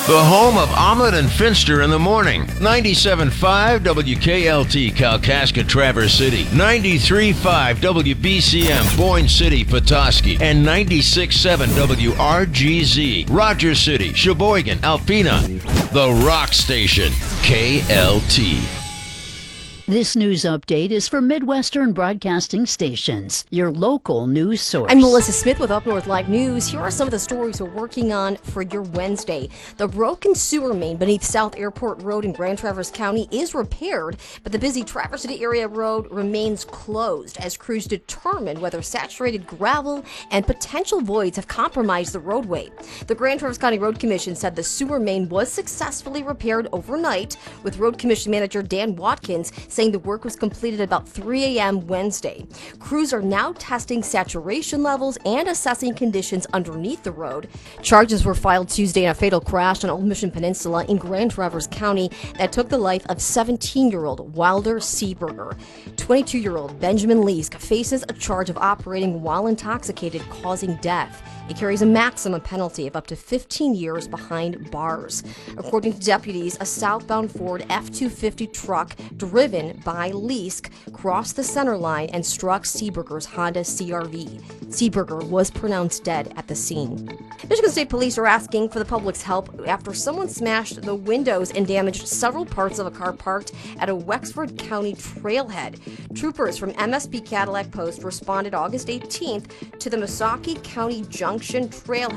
The home of Omelet and Finster in the morning. 97.5 WKLT Kalkaska Traverse City. 93.5 WBCM Boyne City Petoskey. And 96.7 WRGZ Rogers City, Sheboygan, Alpena. The Rock Station. KLT. This news update is for Midwestern Broadcasting Stations, your local news source. I'm Melissa Smith with Up North Live News. Here are some of the stories we're working on for your Wednesday. The broken sewer main beneath South Airport Road in Grand Traverse County is repaired, but the busy Traverse City area road remains closed as crews determine whether saturated gravel and potential voids have compromised the roadway. The Grand Traverse County Road Commission said the sewer main was successfully repaired overnight, with Road Commission Manager Dan Watkins saying the work was completed about 3 a.m. Wednesday. Crews are now testing saturation levels and assessing conditions underneath the road. Charges were filed Tuesday in a fatal crash on Old Mission Peninsula in Grand Traverse County that took the life of 17-year-old Wilder Seeberger. 22-year-old Benjamin Leask faces a charge of operating while intoxicated, causing death. It carries a maximum penalty of up to 15 years behind bars. According to deputies, a southbound Ford F-250 truck driven by Leask crossed the center line and struck Seeberger's Honda CR-V. Seeberger was pronounced dead at the scene. Michigan State Police are asking for the public's help after someone smashed the windows and damaged several parts of a car parked at a Wexford County trailhead. Troopers from MSP Cadillac Post responded August 18th to the Missaukee County Junction trailhead